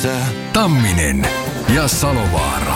Tamminen ja Salovaara.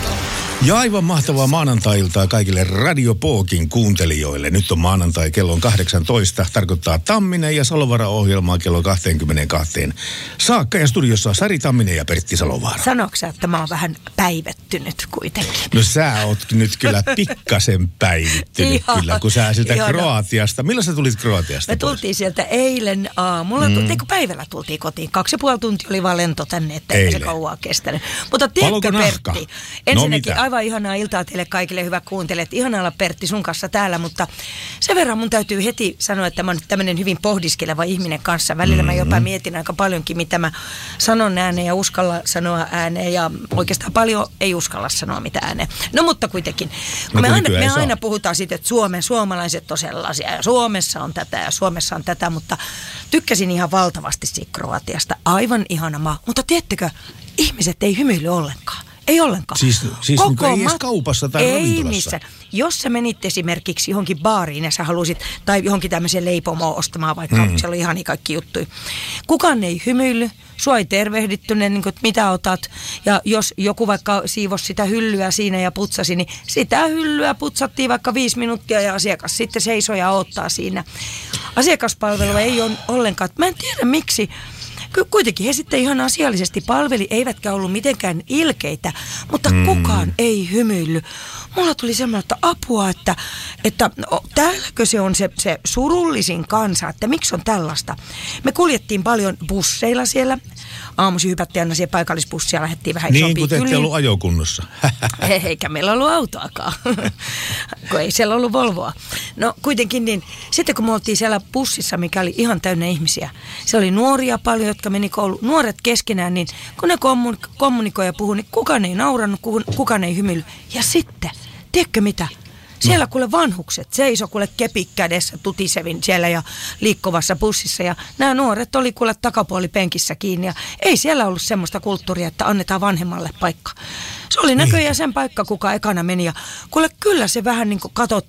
Ja aivan mahtavaa maanantai-iltaa kaikille Radio Pookin kuuntelijoille. Nyt on maanantai, kello on 18. Tarkoittaa Tamminen ja Salovaara-ohjelmaa kello 22 saakka. Ja studiossa on Sari Tamminen ja Pertti Salovaara. Sanoksä, että mä oon vähän päivettynyt kuitenkin? No sä oot nyt kyllä pikkasen päivittynyt kyllä, kun sä sieltä Kroatiasta. Milloin sä tulit Kroatiasta? Me tultiin sielta eilen aamulla. Päivällä tultiin kotiin. 2,5 tuntia oli vaan lento tänne, että ei se kauaa kestänyt. Mutta tiedätkö, Pertti, ensinnäkin aivan ihanaa iltaa teille kaikille, hyvä kuuntelijat. Ihanaa olla, Pertti, sun kanssa täällä, mutta sen verran mun täytyy heti sanoa, että mä oon nyt tämmönen hyvin pohdiskeleva ihminen kanssa. Välillä mä jopa mietin aika paljonkin, mitä mä sanon ääneen ja uskalla sanoa ääneen, ja oikeastaan paljon ei uskalla sanoa mitä ääneen. No mutta kuitenkin. Me aina puhutaan siitä, että suomalaiset on sellaisia ja Suomessa on tätä ja Suomessa on tätä, mutta tykkäsin ihan valtavasti siitä Kroatiasta. Aivan ihana maa. Mutta tiedättekö, ihmiset ei hymyily ollenkaan. Ei ollenkaan. Siis ei edes kaupassa tai ravintolassa. Ei missään. Jos sä menit esimerkiksi johonkin baariin ja sä halusit, tai johonkin tämmöiseen leipomoon ostamaan, vaikka siellä oli ihan kaikki juttuja. Kukaan ei hymyily, sua ei tervehditty, niin kuin, että mitä otat. Ja jos joku vaikka siivosi sitä hyllyä siinä ja putsasi, niin sitä hyllyä putsattiin vaikka 5 minuuttia ja asiakas sitten seisoo ja odottaa siinä. Asiakaspalvelua ei ole ollenkaan. Mä en tiedä miksi. Kuitenkin he sitten ihan asiallisesti palveli, eivätkä ollut mitenkään ilkeitä, mutta kukaan ei hymyilly. Mulla tuli semmoista apua, että täälläkö se on se surullisin kansa, että miksi on tällaista. Me kuljettiin paljon busseilla siellä. Aamuisin hypättiin aina siihen paikallisbussia ja lähdettiin vähän isompiin kyliin. Niin, kun te ette ollut ajokunnossa. Eikä meillä ollut autoakaan, kun ei siellä ollut Volvoa. No kuitenkin niin, sitten kun me oltiin siellä bussissa, mikä oli ihan täynnä ihmisiä. Se oli nuoria paljon, jotka meni kouluun. Nuoret keskenään, niin kun ne kommunikoi ja puhui, niin kukaan ei naurannut, kukaan ei hymyillyt. Ja sitten, tiedätkö mitä? Siellä kuule vanhukset seisoi kuule kepik kädessä tutisevin siellä ja liikkuvassa bussissa. Ja nämä nuoret oli kuule takapuoli penkissä kiinni. Ja ei siellä ollut semmoista kulttuuria, että annetaan vanhemmalle paikka. Se oli näköjään sen paikka, kuka ekana meni. Ja kuule kyllä se vähän niin kuin